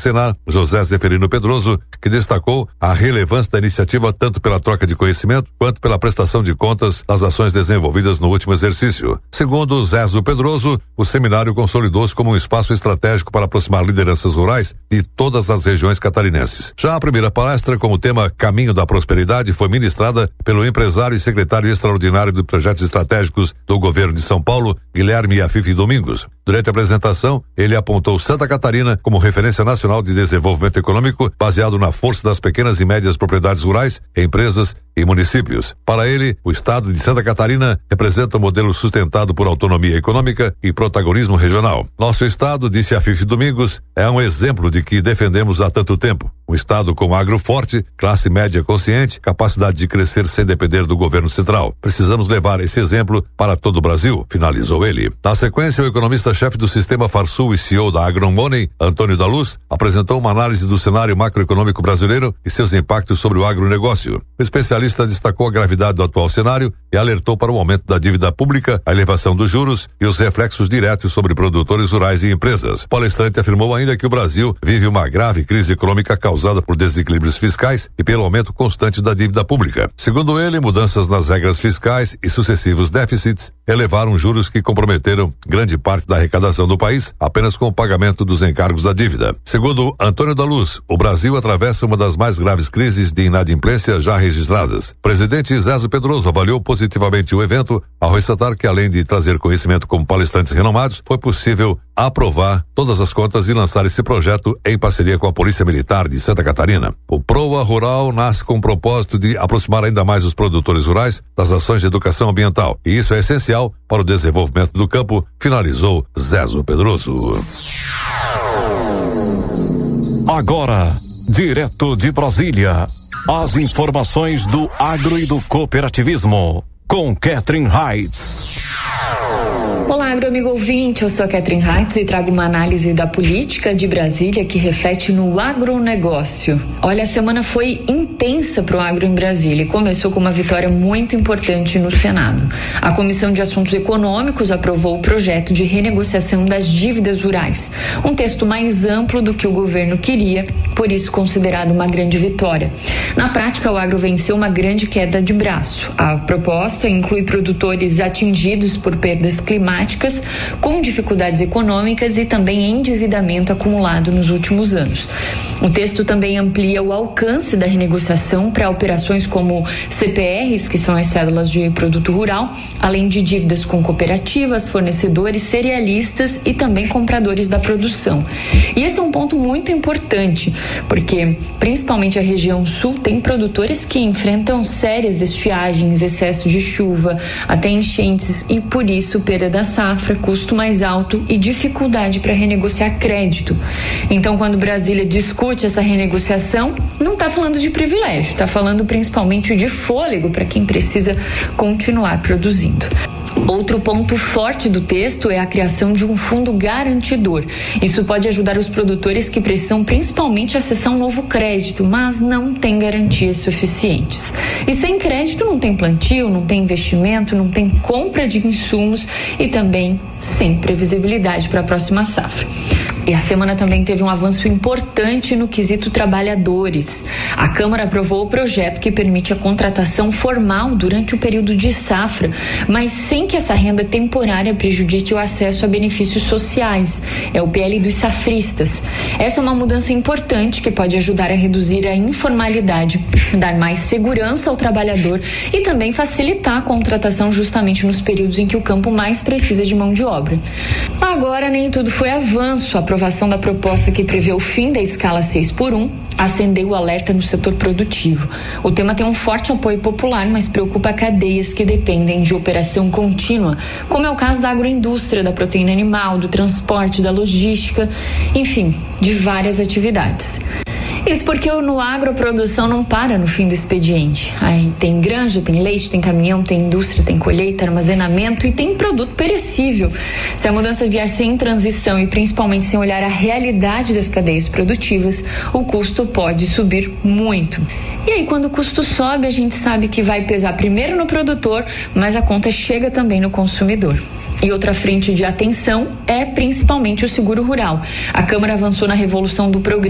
Senar, José Zeferino Pedroso, que destacou a relevância da iniciativa tanto pela troca de conhecimento quanto pela prestação de contas das ações desenvolvidas no último exercício. Segundo Zézo Pedroso, o seminário consolidou-se como um espaço estratégico para aproximar lideranças rurais de todas as regiões catarinenses. Já a primeira palestra, com o tema Caminho da Prosperidade, foi ministrada pelo empresário e secretário extraordinário de Projetos Estratégicos do Governo de São Paulo, Guilherme Afife Domingos. Durante a apresentação, ele apontou Santa Catarina como referência nacional de desenvolvimento econômico baseado na força das pequenas e médias propriedades rurais, empresas e municípios. Para ele, o estado de Santa Catarina representa um modelo sustentado por autonomia econômica e protagonismo regional. Nosso estado, disse Afife Domingos, é um exemplo de que defendemos há tanto tempo. Um estado com agro forte, classe média consciente, capacidade de crescer sem depender do governo central. Precisamos levar esse exemplo para todo o Brasil, finalizou ele. Na sequência, o economista-chefe do Sistema Farsul e CEO da Agromoney, Antônio da Luz, apresentou uma análise do cenário macroeconômico brasileiro e seus impactos sobre o agronegócio. O especialista destacou a gravidade do atual cenário e alertou para o aumento da dívida pública, a elevação dos juros e os reflexos diretos sobre produtores rurais e empresas. O palestrante afirmou ainda que o Brasil vive uma grave crise econômica causada por desequilíbrios fiscais e pelo aumento constante da dívida pública. Segundo ele, mudanças nas regras fiscais e sucessivos déficits elevaram juros que comprometeram grande parte da arrecadação do país apenas com o pagamento dos encargos da dívida. Segundo Antônio da Luz, o Brasil atravessa uma das mais graves crises de inadimplência já registradas. O presidente Zézo Pedroso avaliou positivamente o evento ao ressaltar que, além de trazer conhecimento como palestrantes renomados, foi possível aprovar todas as contas e lançar esse projeto em parceria com a Polícia Militar de Santa Catarina. O PROA Rural nasce com o propósito de aproximar ainda mais os produtores rurais das ações de educação ambiental, e isso é essencial para o desenvolvimento do campo, finalizou Zézo Pedroso. Agora, direto de Brasília, as informações do agro e do cooperativismo, com Catherine Heitz. Olá, agroamigo ouvinte, eu sou a Catherine Heitz e trago uma análise da política de Brasília que reflete no agronegócio. Olha, a semana foi intensa para o agro em Brasília e começou com uma vitória muito importante no Senado. A Comissão de Assuntos Econômicos aprovou o projeto de renegociação das dívidas rurais, um texto mais amplo do que o governo queria, por isso considerado uma grande vitória. Na prática, o agro venceu uma grande queda de braço. A proposta inclui produtores atingidos por perdas climáticas, com dificuldades econômicas e também endividamento acumulado nos últimos anos. O texto também amplia o alcance da renegociação para operações como CPRs, que são as cédulas de produto rural, além de dívidas com cooperativas, fornecedores, cerealistas e também compradores da produção. E esse é um ponto muito importante, porque principalmente a região sul tem produtores que enfrentam sérias estiagens, excesso de chuva, até enchentes e, por isso, perda da safra, custo mais alto e dificuldade para renegociar crédito. Então, quando Brasília discute essa renegociação, não está falando de privilégio, está falando principalmente de fôlego para quem precisa continuar produzindo. Outro ponto forte do texto é a criação de um fundo garantidor. Isso pode ajudar os produtores que precisam principalmente acessar um novo crédito, mas não têm garantias suficientes. E sem crédito não tem plantio, não tem investimento, não tem compra de insumos e também sem previsibilidade para a próxima safra. E a semana também teve um avanço importante no quesito trabalhadores. A Câmara aprovou o projeto que permite a contratação formal durante o período de safra, mas sem que essa renda temporária prejudique o acesso a benefícios sociais. É o PL dos safristas. Essa é uma mudança importante que pode ajudar a reduzir a informalidade, dar mais segurança ao trabalhador e também facilitar a contratação justamente nos períodos em que o campo mais precisa de mão de obra. Agora, nem tudo foi avanço. A aprovação da proposta que prevê o fim da escala 6x1 acendeu o alerta no setor produtivo. O tema tem um forte apoio popular, mas preocupa cadeias que dependem de operação contínua, como é o caso da agroindústria, da proteína animal, do transporte, da logística, enfim, de várias atividades. Isso porque no agro a produção não para no fim do expediente. Aí tem granja, tem leite, tem caminhão, tem indústria, tem colheita, armazenamento e tem produto perecível. Se a mudança vier sem transição e principalmente sem olhar a realidade das cadeias produtivas, o custo pode subir muito. E aí, quando o custo sobe, a gente sabe que vai pesar primeiro no produtor, mas a conta chega também no consumidor. E outra frente de atenção é principalmente o seguro rural. A Câmara avançou na revolução do programa